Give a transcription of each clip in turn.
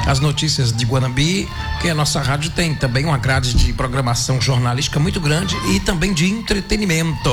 as notícias de Guanambi, que a nossa rádio tem também uma grade de programação jornalística muito grande e também de entretenimento.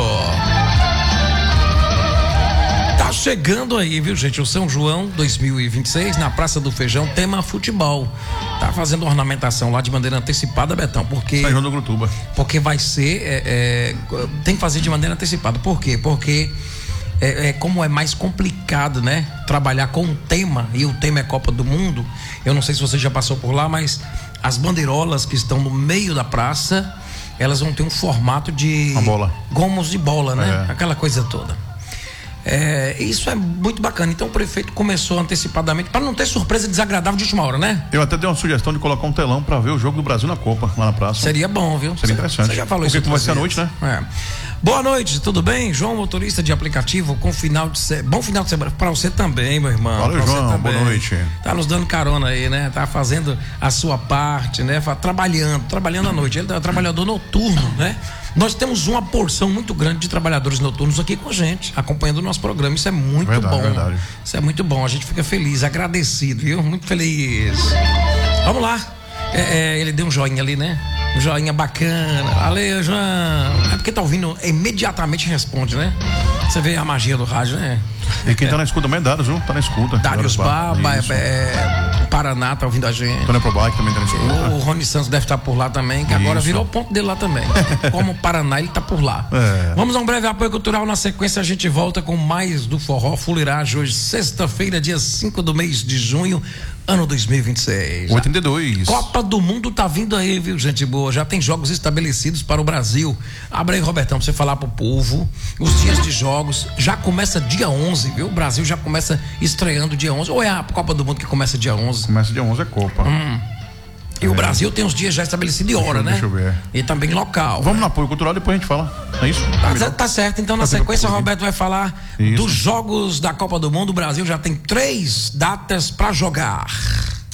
Tá chegando aí, viu, gente? O São João 2026 na Praça do Feijão, tema futebol. Tá fazendo ornamentação lá de maneira antecipada, Betão, porque... São João do Grutuba. Porque vai ser... tem que fazer de maneira antecipada. Por quê? Porque como é mais complicado, né? Trabalhar com um tema, e o tema é Copa do Mundo. Eu não sei se você já passou por lá, mas as bandeirolas que estão no meio da praça, elas vão ter um formato de... Uma bola. Gomos de bola, né? Aquela coisa toda. Isso é muito bacana. Então o prefeito começou antecipadamente para não ter surpresa desagradável de última hora, né? Eu até dei uma sugestão de colocar um telão para ver o jogo do Brasil na Copa, lá na praça. Seria bom, viu? Seria interessante. Você já falou porque isso. Porque vai ser à noite, né? Boa noite, tudo bem? João, motorista de aplicativo, bom final de semana para você também, meu irmão. Valeu, João, boa noite. Tá nos dando carona aí, né? Tá fazendo a sua parte, né? Trabalhando à noite. Ele é um trabalhador noturno, né? Nós temos uma porção muito grande de trabalhadores noturnos aqui com a gente, acompanhando o nosso programa. Isso é muito bom. Verdade. Isso é muito bom. A gente fica feliz, agradecido, viu? Muito feliz. Vamos lá. Ele deu um joinha ali, né? Um joinha bacana. Valeu, João. É porque tá ouvindo, imediatamente responde, né? Você vê a magia do rádio, né? E quem tá na escuta também é Dários, viu? Tá na escuta. Dários Baba, Paraná tá ouvindo a gente. Antônio Probac também tá na escuta. O Rony Santos deve estar por lá também, que agora virou o ponto dele lá também. Como o Paraná, ele tá por lá. Vamos a um breve apoio cultural. Na sequência a gente volta com mais do Forró Fuleiragem. Hoje, sexta-feira, dia 5 do mês de junho, ano 2026. 82. Copa do Mundo tá vindo aí, viu, gente boa? Já tem jogos estabelecidos para o Brasil. Abre aí, Robertão, pra você falar pro povo. Os dias de jogos já começa dia 11, viu? O Brasil já começa estreando dia 11. Ou é a Copa do Mundo que começa dia 11? Começa dia 11 é Copa. E o Brasil tem os dias já estabelecidos de hora, né? Deixa eu ver. E também local. Vamos no apoio cultural, depois a gente fala. É isso? Tá certo. Então, na sequência, o Roberto vai falar dos jogos da Copa do Mundo. O Brasil já tem 3 datas para jogar.